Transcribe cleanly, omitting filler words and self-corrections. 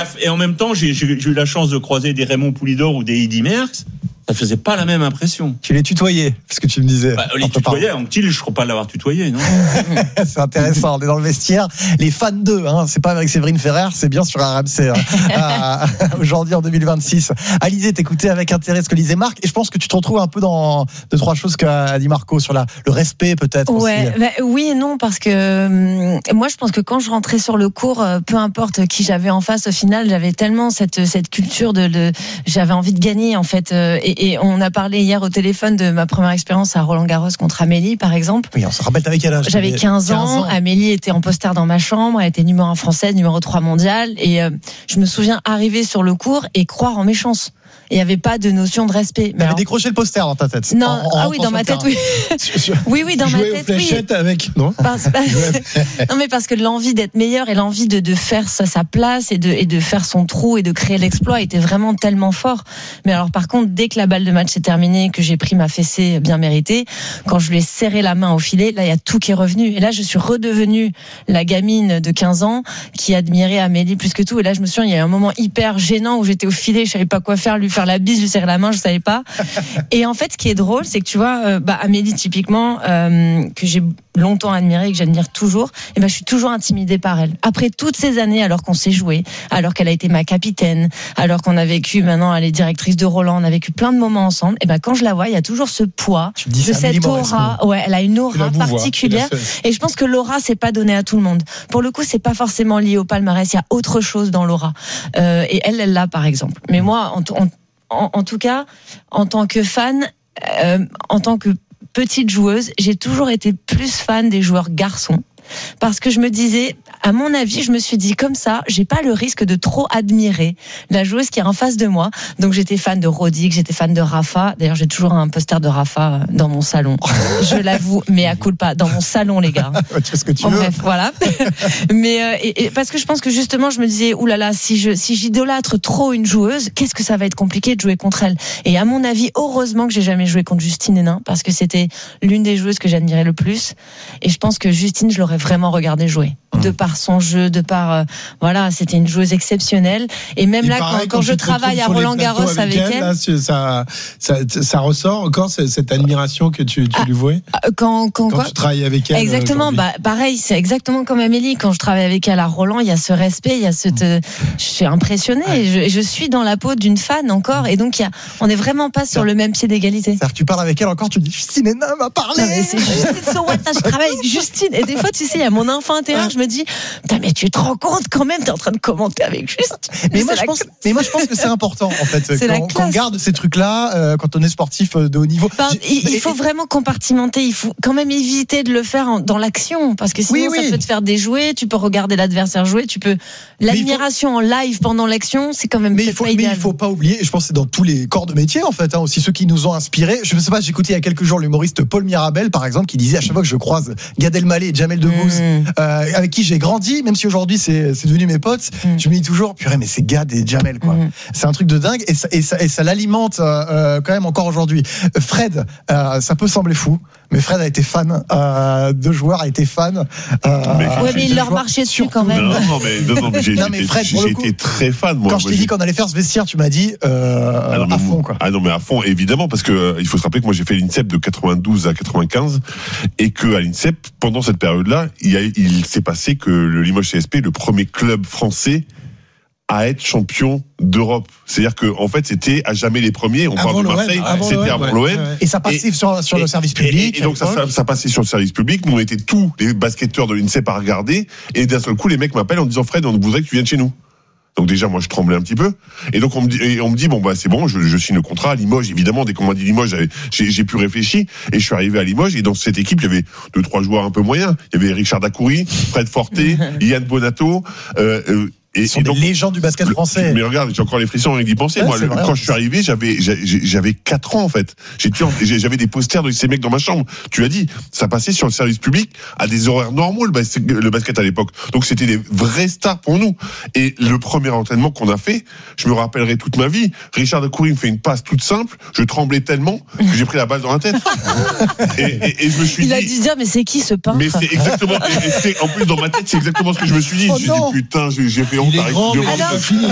Et en même temps, j'ai eu la chance de croiser des Raymond Poulidor ou des Eddy Merckx. Ça faisait pas la même impression. Tu les tutoyais, parce que tu me disais. Les tutoyais, Anctil, je crois pas l'avoir tutoyé, non? C'est intéressant, on est dans le vestiaire. Les fans d'eux, c'est pas avec Séverine Ferrer, c'est bien sur RMC. Aujourd'hui, en 2026. Alizé, t'écoutais avec intérêt ce que disait Marc, et je pense que tu te retrouves un peu dans 2-3 choses qu'a dit Marco sur le respect, peut-être. Ouais, aussi. Oui et non, parce que moi, je pense que quand je rentrais sur le cours, peu importe qui j'avais en face, au final, j'avais tellement cette culture j'avais envie de gagner, en fait. Et on a parlé hier au téléphone de ma première expérience à Roland-Garros contre Amélie, par exemple. Oui, on se rappelle, t'avais quel âge? J'avais 15 ans. Amélie était en poster dans ma chambre. Elle était numéro 1 française, numéro 3 mondial. Et je me souviens arriver sur le cours et croire en mes chances. Il n'y avait pas de notion de respect. Tu avais décroché le poster dans ta tête. Non, oui, dans ma tête, oui. Oui, dans ma tête, oui. Avec, non? Non, mais parce que l'envie d'être meilleur et l'envie de faire sa place et de faire son trou et de créer l'exploit était vraiment tellement fort. Mais alors, par contre, dès que la balle de match est terminée, que j'ai pris ma fessée bien méritée, quand je lui ai serré la main au filet, là, il y a tout qui est revenu. Et là, je suis redevenue la gamine de 15 ans qui admirait Amélie plus que tout. Et là, je me souviens, il y a un moment hyper gênant où j'étais au filet, je savais pas quoi faire, lui faire la bise, lui serrer la main, je savais pas. Et en fait, ce qui est drôle, c'est que tu vois, Amélie typiquement, que j'ai longtemps admirée et que j'admire toujours, et je suis toujours intimidée par elle. Après toutes ces années, alors qu'on s'est joué, alors qu'elle a été ma capitaine, alors qu'on a vécu, maintenant elle est directrice de Roland, on a vécu plein de moments ensemble, et quand je la vois, il y a toujours ce poids de cette aura. Ouais, elle a une aura particulière. Et je pense que l'aura, c'est pas donné à tout le monde. Pour le coup, c'est pas forcément lié au palmarès, il y a autre chose dans l'aura. Et elle l'a, par exemple. Mais moi, en tout cas, en tant que fan, en tant que petite joueuse, j'ai toujours été plus fan des joueurs garçons. Parce que je me disais, à mon avis, je me suis dit comme ça, j'ai pas le risque de trop admirer la joueuse qui est en face de moi. Donc j'étais fan de Roddick, j'étais fan de Rafa. D'ailleurs, j'ai toujours un poster de Rafa dans mon salon. Je l'avoue, mais à culpa, dans mon salon, les gars. Tu fais ce que tu veux. Bref, voilà. Mais et parce que je pense que justement, je me disais, oulala, si j'idolâtre trop une joueuse, qu'est-ce que ça va être compliqué de jouer contre elle. Et à mon avis, heureusement que j'ai jamais joué contre Justine Henin, parce que c'était l'une des joueuses que j'admirais le plus. Et je pense que Justine, je l'aurais vraiment regardé jouer. De par son jeu, de par c'était une joueuse exceptionnelle. Et même quand je travaille à Roland-Garros avec elle, là, ça ressort encore cette admiration que tu lui vouais quand tu travailles avec elle. Exactement. Pareil, c'est exactement comme Amélie. Quand je travaille avec elle à Roland, il y a ce respect, il y a je suis impressionnée. Et je suis dans la peau d'une fan encore. Et donc on n'est vraiment pas sur le même pied d'égalité. C'est-à-dire que tu parles avec elle encore, tu dis Justine Henin m'a parlé. Non, mais c'est Justine Sowat, je travaille avec Justine. Et des fois, tu sais, il y a mon enfant intérieur, je me dis, putain, mais tu te rends compte quand même, t'es en train de commenter avec Justine. Mais moi, je pense que c'est important, en fait, qu'on garde ces trucs-là, quand on est sportif de haut niveau. Il faut vraiment compartimenter, il faut quand même éviter de le faire dans l'action, parce que sinon, ça peut te faire déjouer, tu peux regarder l'adversaire jouer, l'admiration en live pendant l'action, c'est quand même mais il faut pas oublier, et je pense que c'est dans tous les corps de métier, en fait, aussi ceux qui nous ont inspirés. Je ne sais pas, j'ai écouté il y a quelques jours l'humoriste Paul Mirabel, par exemple, qui disait à chaque fois que je croise Gad Elmaleh et Jamel Debbouze, avec qui j'ai grandi, même si aujourd'hui c'est devenu mes potes, je me dis toujours, purée, mais c'est Gad et Jamel, quoi. C'est un truc de dingue, et ça l'alimente quand même encore aujourd'hui. Fred, ça peut sembler fou, mais Fred a été fan de joueurs, a été fan. Mais il leur marchait dessus quand même. Non, mais j'ai été très fan. Moi, quand je t'ai dit qu'on allait faire ce vestiaire, tu m'as dit à fond, quoi. Ah non, mais à fond, évidemment, parce que il faut se rappeler que moi j'ai fait l'INSEP de 92 à 95, et que à l'INSEP, pendant cette période-là, il s'est passé que le Limoges CSP est le premier club français à être champion d'Europe. C'est-à-dire que en fait, c'était à jamais les premiers. On parle de Marseille, c'était avant l'OM. Et ça passait sur le service public. Et donc ça passait sur le service public. Nous, on était tous les basketteurs de l'INSEP à regarder. Et d'un seul coup, les mecs m'appellent en disant, Fred, on voudrait que tu viennes chez nous. Donc déjà, moi, je tremblais un petit peu. Et donc, on me dit, bon, c'est bon, je signe le contrat à Limoges. Évidemment, dès qu'on m'a dit Limoges, j'ai pu réfléchir. Et je suis arrivé à Limoges. Et dans cette équipe, il y avait 2-3 joueurs un peu moyens. Il y avait Richard Dacoury, Fred Forté, Yann Bonato, Ils sont des légendes du basket français. Mais regarde, j'ai encore les frissons avec d'y penser. Moi, quand je suis arrivé, j'avais 4 ans, en fait. J'avais des posters de ces mecs dans ma chambre. Tu as dit, ça passait sur le service public à des horaires normaux, le basket à l'époque. Donc c'était des vrais stars pour nous. Et le premier entraînement qu'on a fait, je me rappellerai toute ma vie. Richard Dacoury me fait une passe toute simple. Je tremblais tellement que j'ai pris la balle dans la tête. et je me suis dit. Il a dû dire, mais c'est qui ce peintre? Mais c'est exactement. En plus, dans ma tête, c'est exactement ce que je me suis dit. Oh, je me suis dit, putain, j'ai fait honte. Il est grand, mais il est fini.